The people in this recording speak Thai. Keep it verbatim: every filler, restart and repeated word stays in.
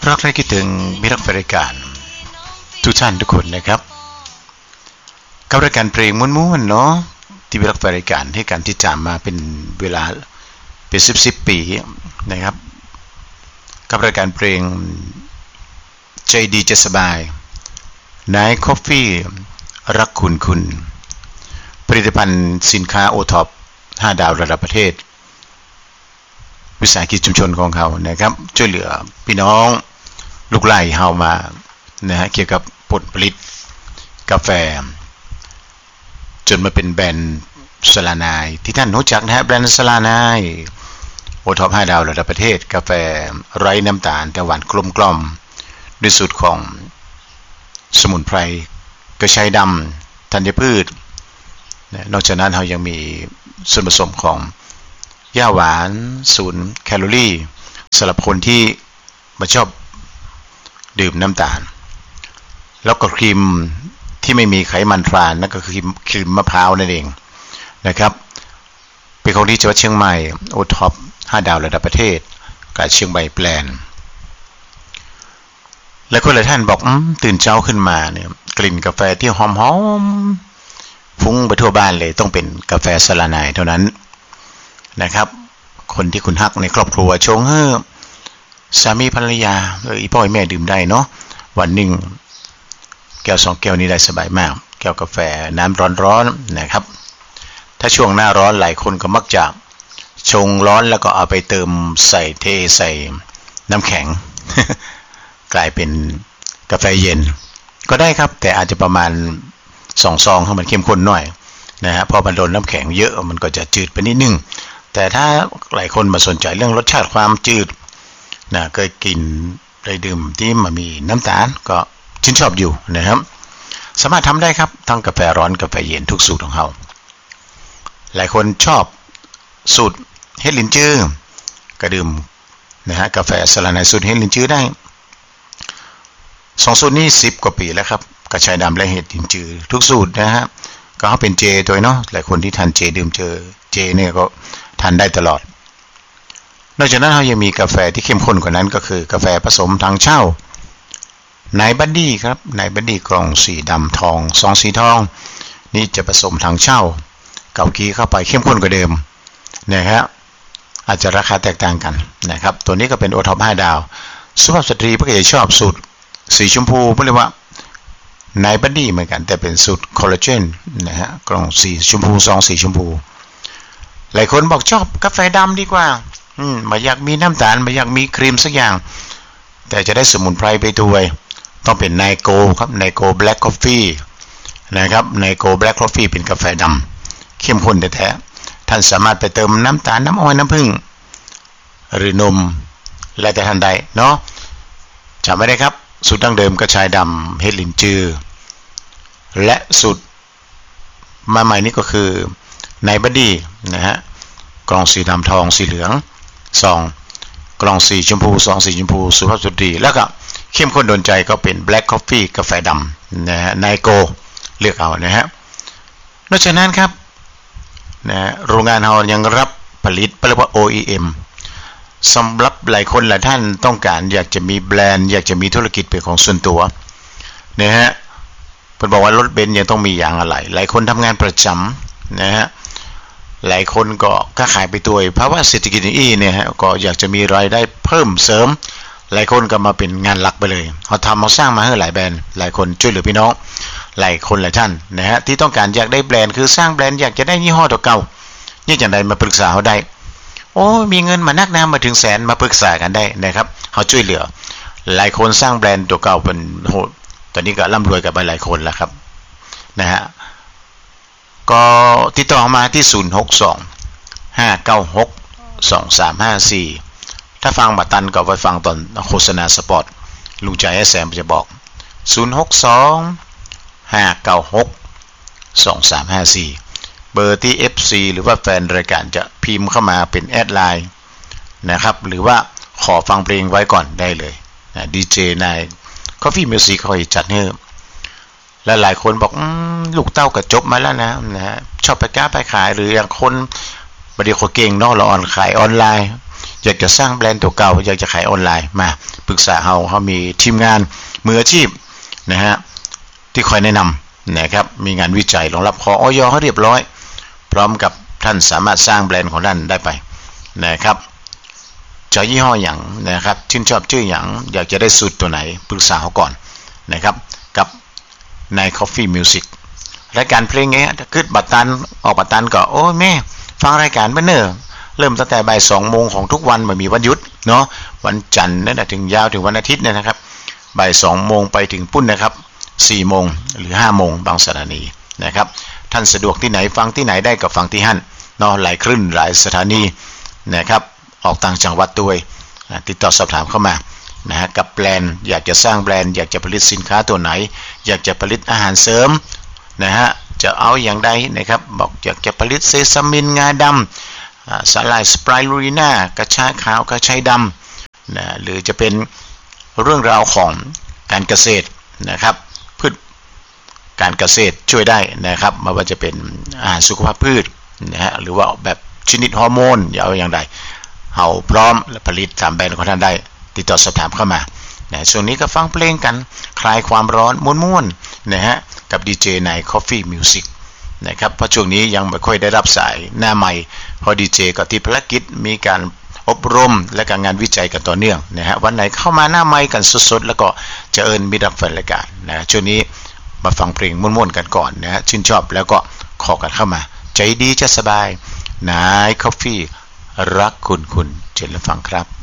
รักและคิดถึงมิตรบริการทุกท่านทุกคนนะครับกับรายการเพลงม้วนๆเนาะที่มิตรบริการให้การติดตามมาเป็นเวลาเป็นสิบสิบปีนะครับกับรายการเพลงใจดีจะสบายนายคอฟฟี่รักคุณคุณผลิตภัณฑ์สินค้าโอท็อปห้าดาวระดับประเทศวิสาหกิจชุมชนของเขานะครับช่วยเหลือพี่น้องลูกไร่เฮามานะฮะเกี่ยวกับผลผลิตกาแฟจนมาเป็นแบรนด์สลานายที่ท่านรู้จักนะฮะแบรนด์สลานายโอท็อปห้าดาวระดับประเทศกาแฟไร้น้ำตาลแต่หวานกลมกล่อมด้วยสูตรของสมุนไพรกระชายดำธัญพืชนอกจากนั้นเรายังมีส่วนผสมของย่าหวานศูนย์แคลอรี่สำหรับคนที่ไม่ชอบดื่มน้ำตาลแล้วก็ครีมที่ไม่มีไขมันทรานนั่นก็คือครีมมะพร้าวนั่นเองนะครับเป็นของที่จังหวัดเชียงใหม่โอท็อปห้าดาวระดับประเทศกับเชียงใหม่แบรนด์และคนหลายท่านบอกตื่นเช้าขึ้นมาเนี่ยกลิ่นกาแฟที่หอมๆฟุ้งไปทั่วบ้านเลยต้องเป็นกาแฟสลานายเท่านั้นนะครับคนที่คุณฮักในครอบครัวชงเฮ้อสามีภรรยาเอออีพ่อแม่ดื่มได้เนาะวันหนึ่งแก้วสองแก้วนี้ได้สบายมากแก้วกาแฟน้ำร้อนๆนะครับถ้าช่วงหน้าร้อนหลายคนก็มักจะชงร้อนแล้วก็เอาไปเติมใส่เทใส่น้ำแข็ง กลายเป็นกาแฟเย็นก็ได้ครับแต่อาจจะประมาณสองซองให้มันเข้มข้นหน่อยนะฮะพอมันโดนน้ำแข็งเยอะมันก็จะจืดไปนิดนึงแต่ถ้าหลายคนมาสนใจเรื่องรสชาติความจืดนะเคยกินได้ดื่มที่มันมีน้ำตาลก็ชื่นชอบอยู่นะครับสามารถทำได้ครับทั้งกาแฟร้อนกาแฟเย็นทุกสูตรของเขาหลายคนชอบสูตรเฮดลินจื้อก็ดื่มนะฮะกาแฟสลานายสูตรเฮดลินจื้อได้สองสูตรนี้สิบกว่าปีแล้วครับกระชายดำและเห็ดลินจื้อทุกสูตรนะฮะก็เขาเป็นเจตัวเนาะหลายคนที่ทานเจดื่มเจอเจเนี่ยก็ทานได้ตลอดนอกจากนั้นเขายังมีกาแฟที่เข้มข้นกว่านั้นก็คือกาแฟผสมทางเช่านายบัดดี้ครับนายบัดดี้กล่องสีดำทองซองสีทองนี่จะผสมทางเช่าเกากีเข้าไปเข้มข้นกว่าเดิมนะครับอาจจะราคาแตกต่างกันนะครับตัวนี้ก็เป็นโอท็อปห้าดาวสุภาพสตรีก็จะชอบสูตรสีชมพูเรียกว่านายบัดดี้เหมือนกันแต่เป็นสูตรคอลลาเจนนะฮะกล่องสีชมพูซองสีชมพูหลายคนบอกชอบกาแฟดำดีกว่าอืมไม่อยากมีน้ำตาลไม่อยากมีครีมสักอย่างแต่จะได้สมุนไพรไปด้วยต้องเป็นไนโกครับไนโกแบล็กคอฟฟี่นะครับไนโกแบล็กคอฟฟี่เป็นกาแฟดำเข้มข้นแท้ๆท่านสามารถไปเติมน้ำตาลน้ำอ้อยน้ำผึ้งหรือนมและแต่ท่านใดเนาะจำไว้ได้ครับสูตรดั้งเดิมกระชายดำเฮดลินจือและสูตรมาใหม่นี้ก็คือไนบัดดี้นะฮะกล่องสีดำทองสีเหลืองซองกล่องสีชมพูซองสีชมพูสุภาพสตรีแล้วก็เข้มข้นโดนใจก็เป็น Black Coffee กาแฟดำนะฮะไนโกเลือกเอานะฮะนอกจากนั้นครับนะโรงงานเรายังรับผลิตเรียกว่า โอ อี เอ็ม สำหรับหลายคนหลายท่านต้องการอยากจะมีแบรนด์อยากจะมีธุรกิจเป็นของส่วนตัวนะฮะเพิ่นบอกว่ารถเบนซ์ยังต้องมีอย่างอะไรหลายคนทำงานประจำนะฮะหลายคนก็ค้าขายไปตัวเพราะว่าเศรษฐกิจนี้เนี่ยฮะก็อยากจะมีรายได้เพิ่มเสริมหลายคนก็มาเป็นงานหลักไปเลยเขาทำเขาสร้างมาให้หลายแบรนด์หลายคนช่วยเหลือพี่น้องหลายคนหลายท่านนะฮะที่ต้องการอยากได้แบรนด์คือสร้างแบรนด์อยากจะได้ยี่ห้อตัวเก่านี่จังใดมาปรึกษาเขาได้โอ้มีเงินมานักน้ำมาถึงแสนมาปรึกษากันได้นะครับเขาช่วยเหลือหลายคนสร้างแบรนด์ตัวเก่าเป็นโหตอนนี้ก็ร่ำรวยกันไปหลายคนแล้วครับนะฮะก็ติดต่อมาที่ศูนย์ หก สอง ห้า เก้า หก สอง สาม ห้า สี่ถ้าฟังบัตันก็ไปฟังตอนโฆษณาสปอตลุงใจแอสแซมจะบอกศูนย์ หก สอง ห้า เก้า หก สอง สาม ห้า สี่เบอร์ที่ เอฟ ซี หรือว่าแฟนรายการจะพิมพ์เข้ามาเป็นแอดไลน์นะครับหรือว่าขอฟังเพลงไว้ก่อนได้เลยนะดีเจนาย Coffee Music เขาจัดให้และหลายคนบอกลูกเต้าก็จบมาแล้วนะนะฮะชอบไปค้าไปขายหรืออย่างคนบางทีคนเก่งเนาะเราออนขายออนไลน์อยากจะสร้างแบรนด์ตัวเก่าอยากจะขายออนไลน์มาปรึกษาเฮาเฮามีทีมงานมืออาชีพนะฮะที่คอยแนะนำนะครับมีงานวิจัยรองรับขออย.ให้เรียบร้อยพร้อมกับท่านสามารถสร้างแบรนด์ของท่านได้ไปนะครับจะยี่ห้ออย่างนะครับชื่นชอบชื่ออย่างอยากจะได้สูตรตัวไหนปรึกษาเขาก่อนนะครับกับใน Coffee Music รายการเพลงเงี้ยถ้าขึ้นบัตรตันออกบัตรตันก็โอ้แม่ฟังรายการเมื่อเนิ่นเริ่มตั้งแต่บ่ายสองโมงของทุกวันไม่มีวันหยุดเนาะวันจันทร์นั่นแหละถึงยาวถึงวันอาทิตย์เนี่ยนะครับบ่ายสองโมงไปถึงปุ้นนะครับสี่โมงหรือห้าโมงบางสถานีนะครับท่านสะดวกที่ไหนฟังที่ไหนได้ก็ฟังที่หั่นเนาะหลายคลื่นหลายสถานีนะครับออกต่างจังหวัดด้วยติดต่อสอบถามเข้ามานะฮะกับแบรนด์อยากจะสร้างแบรนด์อยากจะผลิตสินค้าตัวไหนอยากจะผลิตอาหารเสริมนะฮะจะเอาอย่างใดนะครับบอกอยากจะผลิตเซซามินงาดำสาหร่ายสไปรูลิน่ากระชายขาวกระชายดำนะหรือจะเป็นเรื่องราวของการเกษตรนะครับพืชการเกษตรช่วยได้นะครับไม่ว่าจะเป็นอาหารสุขภาพพืชนะฮะหรือว่าแบบชนิดฮอร์โมนอย่าเอาอย่างใดเฮาพร้อมและผลิตตามแบรนด์ของท่านได้ติดต่อสอบถามเข้ามานะช่วงนี้ก็ฟังเพลงกันคลายความร้อนม่วนๆนะฮะกับดีเจใน Coffee Music นะครับเพราะช่วงนี้ยังไม่ค่อยได้รับสายหน้าใหม่พอดีเจก็ติดภารกิจมีการอบรมและการงานวิจัยกันต่อเนื่องนะฮะวันไหนเข้ามาหน้าใหม่กันสดๆแล้วก็จะเอิญมิตรรับแฟนรายการนะช่วงนี้มาฟังเพลงม่วนๆกันก่อนนะฮะชื่นชอบแล้วก็ขอกันเข้ามาใจดีจะสบายนาย Coffee รักคุณคุณเชิญรับฟังครับ